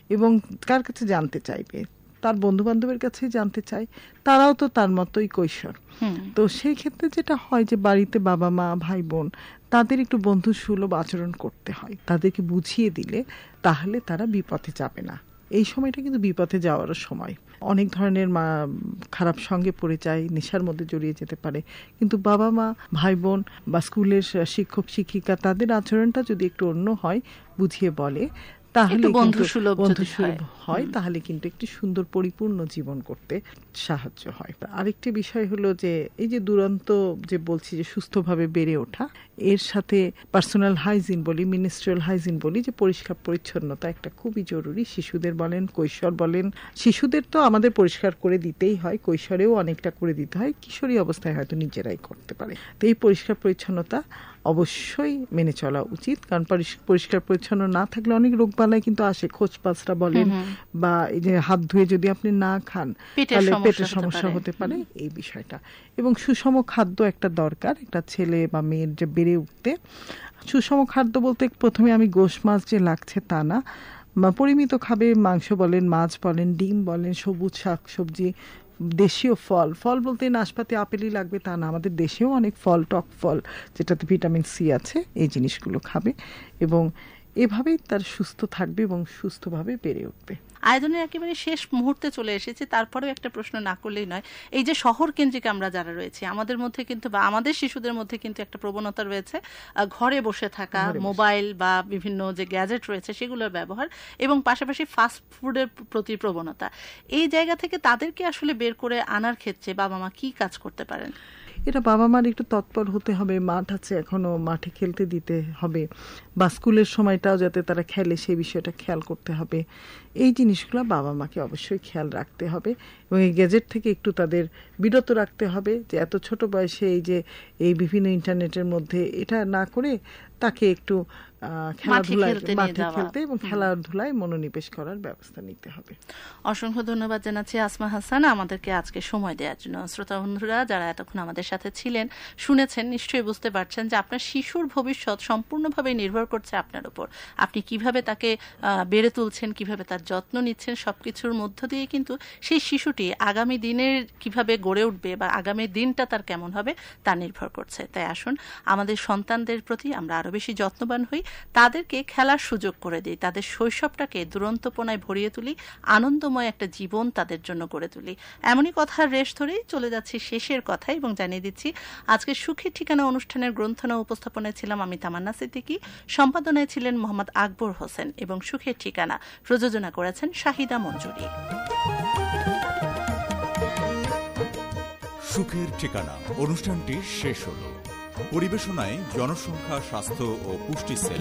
এবং কার কাছে জানতে চাইবে? তার বন্ধু বান্ধবের কাছে জানতে চায়, তারাও তো তার মতোই কৈশোর। তো সেই ক্ষেত্রে যেটা হয় যে বাড়িতে বাবা মা ভাই বোন তাদের একটু বন্ধু সুলভ আচরণ করতে হয়, তাদেরকে বুঝিয়ে দিলে তাহলে তারা বিপথে যাবে না। এই সময়টা কিন্তু বিপথে যাওয়ার সময়, অনেক ধরনের খারাপ সঙ্গে পড়ে যায়, নেশার মধ্যে জড়িয়ে যেতে পারে। কিন্তু বাবা মা ভাই বোন বা স্কুলের শিক্ষক শিক্ষিকা তাদের আচরণটা যদি একটু অন্য হয়, বুঝিয়ে বলে, তাহলে বন্ধুসুলভ হয়, তাহলে কিন্তু একটি সুন্দর পরিপূর্ণ জীবন করতে সাহায্য হয়। আরেকটি বিষয় হলো যে এই যে দুরন্ত যে বলছি যে সুস্থভাবে বেড়ে ওঠা, এর সাথে পার্সোনাল হাইজিন বলি, মিনিস্ট্রিয়াল হাইজিন বলি, যে পরিষ্কার পরিচ্ছন্নতা একটা খুবই জরুরি। শিশুদের বলেন কৈশোর বলেন, শিশুদের তো আমাদের পরিষ্কার করে দিতেই হয়, কৈশোরেও অনেকটা করে দিতে হয়, কিশোরী অবস্থায় হয়তো নিজেরাই করতে পারে। তো এই পরিষ্কার পরিচ্ছন্নতা অবশ্যই মেনে চলা উচিত, কারণ পরিষ্কার পরিচ্ছন্ন না থাকলে অনেক রোগবালাই কিন্তু আসে। খোঁচপাঁচড়া বলেন বা এই যে হাত ধুয়ে যদি আপনি না খান তাহলে পেটের সমস্যা হতে পারে, এই বিষয়টা। এবং সুষম খাদ্য একটা দরকার একটা ছেলে বা মেয়ের যে বেড়ে উঠতে। সুষম খাদ্য বলতে প্রথমে আমি গোশ মাছ যে লাগছে তা না, পরিমিত খাবে, মাংস বলেন, মাছ বলেন, ডিম বলেন, সবুজ শাক সবজি, দেশীয় ফল। ফল বলতে নাশপাতি আপেলই লাগবে তা না, আমাদের দেশেও অনেক ফল, টক ফল যেটাতে ভিটামিন সি আছে, এই জিনিসগুলো খাবে এবং এভাবেই তার সুস্থ থাকবে এবং সুস্থভাবে বেড়ে উঠবে। আয়োজনের একেবারে শেষ মুহূর্তে চলে এসেছে, তারপরেও একটা প্রশ্ন না করলেই নয়। এই যে শহর কেন্দ্রিক আমরা যারা রয়েছে, আমাদের মধ্যে কিন্তু বা আমাদের শিশুদের মধ্যে কিন্তু একটা প্রবণতা রয়েছে ঘরে বসে থাকা, মোবাইল বা বিভিন্ন যে গ্যাজেট রয়েছে সেগুলোর ব্যবহার এবং পাশাপাশি ফাস্ট ফুডের প্রতি প্রবণতা। এই জায়গা থেকে তাদেরকে আসলে বের করে আনার ক্ষেত্রে বাবা মা কি কাজ করতে পারেন? এটা বাবা মার একটু তৎপর হতে হবে, মাঠ আছে এখনো, মাঠে খেলতে দিতে হবে, বা স্কুলের সময়টাও যাতে তারা খেলে সেই বিষয়টা খেয়াল করতে হবে। এই জিনিসগুলো বাবা মাকে অবশ্যই খেয়াল রাখতে হবে এবং এই গ্যাজেট থেকে একটু তাদের বিরত রাখতে হবে, যে এত ছোট বয়সে এই যে এই বিভিন্ন ইন্টারনেটের মধ্যে এটা না করে তাকে একটু খেলাধুলায় মাঠে খেলতে এবং খেলাধুলায় মনোনিবেশ করার ব্যবস্থা নিতে হবে। অসংখ্য ধন্যবাদ জানাচ্ছি আসমা হাসান আমাদেরকে আজকে সময় দেওয়ার জন্য। শ্রোতা বন্ধুরা যারা এতক্ষণ আমাদের সাথে ছিলেন, শুনেছেন, নিশ্চয়ই বুঝতে পারছেন যে আপনার শিশুর ভবিষ্যৎ সম্পূর্ণভাবে নির্ভর করছে আপনার উপর। আপনি কিভাবে তাকে বেড়ে তুলছেন, কিভাবে তার যত্ন নিচ্ছেন, সবকিছুর মধ্য দিয়ে কিন্তু সেই শিশুটি আগামী দিনের কিভাবে গড়ে উঠবে বা আগামী দিনটা তার কেমন হবে তা নির্ভর করছে। তাই আসুন আমাদের সন্তানদের প্রতি আমরা আরো বেশি যত্নবান হই, তাদেরকে খেলার সুযোগ করে দিই, তাদের শৈশবটাকে দুরন্তপনায় ভরিয়ে তুলি, আনন্দময় একটা জীবন তাদের জন্য গড়ে তুলি। এমনই কথার রেশ ধরেই চলে যাচ্ছি শেষের কথা এবং জানিয়ে দিচ্ছি আজকে সুখের ঠিকানা অনুষ্ঠানের গ্রন্থনা উপস্থাপনায় ছিলাম আমি তামান্না সিদ্দিকী, সম্পাদনায় ছিলেন মোহাম্মদ আকবর হোসেন এবং সুখের ঠিকানা প্রযোজনা করেছেন শাহিদা মঞ্জুরি। সুখের ঠিকানা অনুষ্ঠানটি শেষ হলো। পরিবেশনায় জনসংখ্যা, স্বাস্থ্য ও পুষ্টি সেল।